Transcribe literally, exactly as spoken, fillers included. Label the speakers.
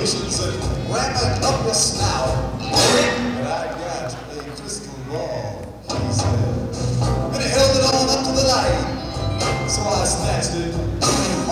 Speaker 1: patience and ram it up your snout. But I got a crystal ball, he said, and he held it on up to the light. So I snatched it